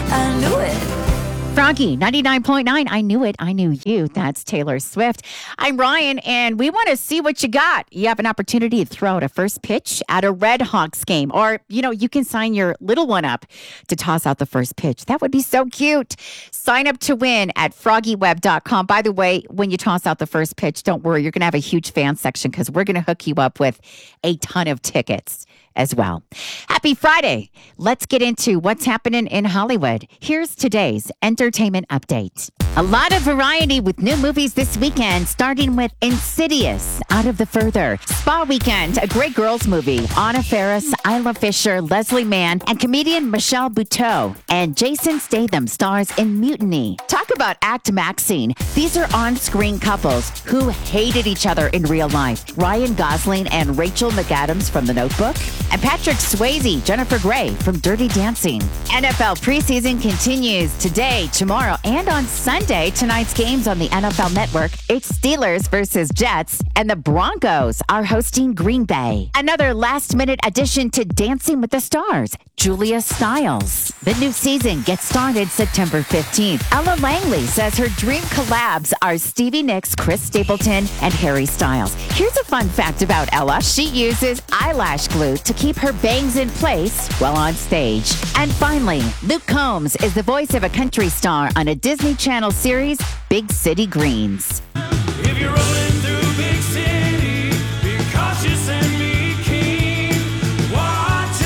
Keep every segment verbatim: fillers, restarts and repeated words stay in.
I knew it. Froggy, ninety-nine point nine. I knew it. I knew you. That's Taylor Swift. I'm Ryan, and we want to see what you got. You have an opportunity to throw out a first pitch at a Red Hawks game. Or, you know, you can sign your little one up to toss out the first pitch. That would be so cute. Sign up to win at froggy web dot com. By the way, when you toss out the first pitch, don't worry. You're going to have a huge fan section because we're going to hook you up with a ton of tickets as well. Happy Friday. Let's get into what's happening in Hollywood. Here's today's entertainment update. A lot of variety with new movies this weekend, starting with Insidious, Out of the Further, Spa Weekend, a great girls movie, Anna Faris, Isla Fisher, Leslie Mann, and comedian Michelle Buteau, and Jason Statham stars in Mutiny. Talk about Act Maxine. These are on-screen couples who hated each other in real life. Ryan Gosling and Rachel McAdams from The Notebook, and Patrick Swayze, Jennifer Grey from Dirty Dancing. N F L preseason continues today, tomorrow, and on Sunday. Tonight's games on the N F L Network. It's Steelers versus Jets, and the Broncos are hosting Green Bay. Another last-minute addition to Dancing with the Stars, Julia Stiles. The new season gets started September fifteenth. Ella Langley says her dream collabs are Stevie Nicks, Chris Stapleton, and Harry Styles. Here's a fun fact about Ella. She uses eyelash glue to keep her bangs in place while on stage. And finally, Luke Combs is the voice of a country star on a Disney Channel series, Big City Greens. If you're rolling through big city, be cautious and be keen. Watch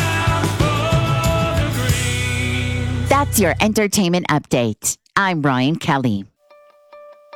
out for the green. That's your entertainment update. I'm Ryan Kelly.